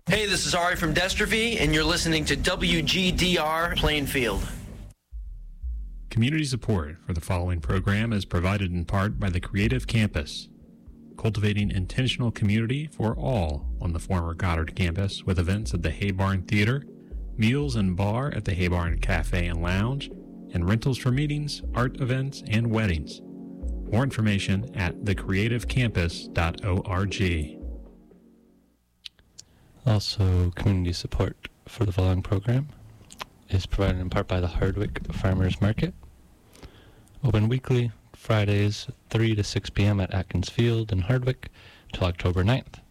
Hey, this is Ari from Destrophy, and you're listening to WGDR Plainfield. Community support for the following program is provided in part by the Creative Campus, cultivating intentional community for all on the former Goddard campus with events at the Haybarn Theater, meals and bar at the Haybarn Cafe and Lounge, and rentals for meetings, art events, and weddings. More information at thecreativecampus.org. Also, community support for the following program is provided in part by the Hardwick Farmers Market. Open weekly, Fridays, 3 to 6 p.m. at Atkins Field in Hardwick till October 9th.